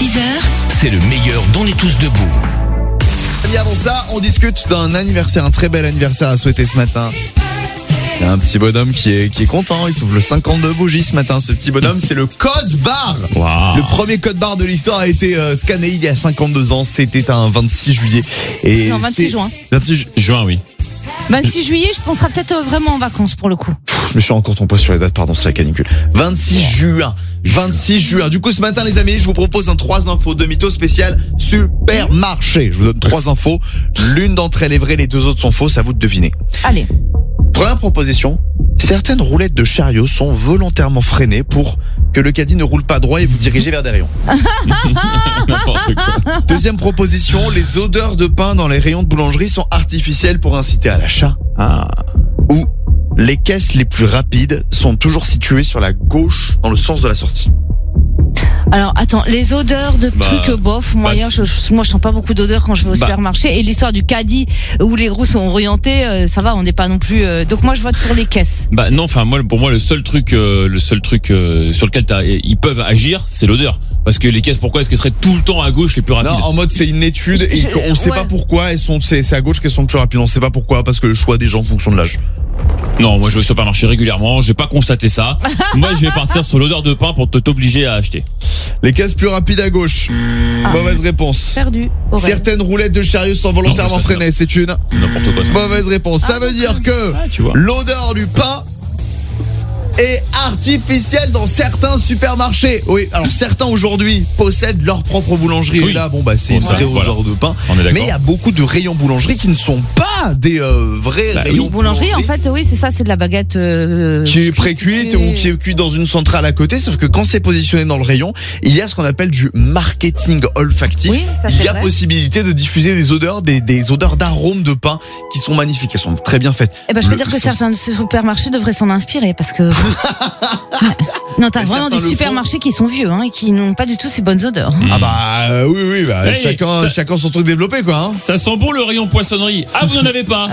6h, c'est le meilleur d'On est tous debout. Et avant ça, on discute d'un anniversaire, un très bel anniversaire à souhaiter ce matin. Il y a un petit bonhomme qui est content, il s'ouvre le 52 bougies ce matin. Ce petit bonhomme, c'est le code barre. Wow. Le premier code barre de l'histoire a été scanné il y a 52 ans. C'était un 26 juillet. Et non, 26 juin. 26 Juin, oui. 26 juillet, on sera peut-être vraiment en vacances pour le coup. Je me suis encore trompé sur les dates, pardon, c'est la canicule. 26 juin. 26 juin. Du coup, ce matin, les amis, je vous propose un 3 infos de mytho spécial supermarché. Je vous donne 3 infos. L'une d'entre elles est vraie, les 2 autres sont fausses. À vous de deviner. Allez. Première proposition. Certaines roulettes de chariot sont volontairement freinées pour que le caddie ne roule pas droit et vous dirigez vers des rayons. N'importe quoi. Deuxième proposition. Les odeurs de pain dans les rayons de boulangerie sont artificielles pour inciter à l'achat. Ah. Ou les caisses les plus rapides sont toujours situées sur la gauche dans le sens de la sortie. Alors attends, les odeurs de trucs bof, moi je sens pas beaucoup d'odeurs quand je vais au supermarché. Et l'histoire du caddie où les roues sont orientées, ça va, on n'est pas non plus. Donc moi je vote pour les caisses. Bah non, enfin pour moi le seul truc sur lequel ils peuvent agir, c'est l'odeur. Parce que les caisses, pourquoi est-ce qu'elles seraient tout le temps à gauche les plus rapides? Non, en mode c'est une étude et on sait pas pourquoi c'est à gauche qu'elles sont plus rapides. On sait pas pourquoi, parce que le choix des gens en fonction de l'âge. Non, moi je vais au supermarché régulièrement, j'ai pas constaté ça. Moi je vais partir sur l'odeur de pain pour t'obliger à acheter. Les caisses plus rapides à gauche. Mauvaise réponse. Perdu. Certaines roulettes de chariot sont volontairement freinées. C'est une n'importe quoi. Ça. Mauvaise réponse. Ça veut dire que l'odeur du pain est artificielle dans certains supermarchés. Oui, alors certains aujourd'hui possèdent leur propre boulangerie. Oui. Et là, c'est une vraie odeur de pain. Mais il y a beaucoup de rayons boulangerie qui ne sont pas des vrais rayons boulangerie. En fait, oui, c'est ça, c'est de la baguette qui est pré-cuite ou qui est cuite dans une centrale à côté. Sauf que quand c'est positionné dans le rayon, il y a ce qu'on appelle du marketing olfactif. Oui, ça, il y a possibilité de diffuser des odeurs, des odeurs d'arômes de pain qui sont magnifiques. Elles sont très bien faites. Eh ben, je peux dire que certains supermarchés devraient s'en inspirer parce que. Non, t'as vraiment des supermarchés qui sont vieux et qui n'ont pas du tout ces bonnes odeurs. Ah bah oui, chacun son truc développé quoi. Hein. Ça sent bon le rayon poissonnerie. Ah, vous n'en avez pas.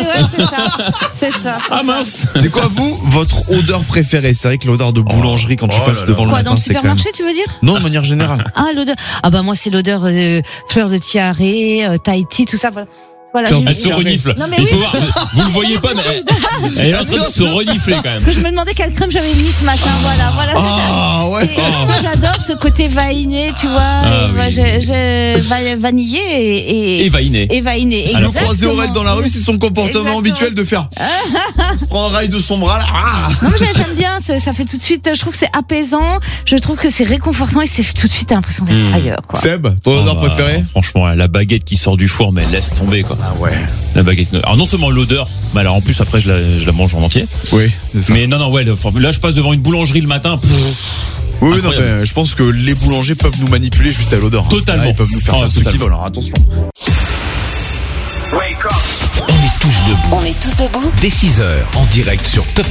C'est ça. Ah mince. C'est quoi votre odeur préférée? C'est vrai que l'odeur de boulangerie quand tu passes devant le matin, dans le c'est quand supermarché, même... tu veux dire? Non, de manière générale. Ah, l'odeur. Ah bah moi c'est l'odeur fleur de tiare, Tahiti, tout ça. Voilà, elle se renifle. Non, il faut voir, vous le voyez pas, mais elle est en train de se renifler quand même. Parce que je me demandais quelle crème j'avais mis ce matin. Voilà. Ouais. Moi j'adore ce côté vainé, tu vois. Moi, j'ai vanillé et vainé. Si vous croisez Aurel dans la rue, c'est son comportement habituel de faire. Se prend un rail de son bras là. Non, mais j'aime bien. Ça fait tout de suite. Je trouve que c'est apaisant. Je trouve que c'est réconfortant et c'est tout de suite l'impression d'être ailleurs. Quoi. Seb, ton odeur préférée? Franchement, la baguette qui sort du four, mais laisse tomber quoi. Ah ouais. La baguette. Alors non seulement l'odeur, mais alors en plus après je la mange en entier. Oui. C'est ça. Mais non, là je passe devant une boulangerie le matin. Oui, non, mais je pense que les boulangers peuvent nous manipuler juste à l'odeur. Totalement. Là, ils peuvent nous faire faire ce qu'ils veulent. Alors attention. On est tous debout. Dès 6h, en direct sur Top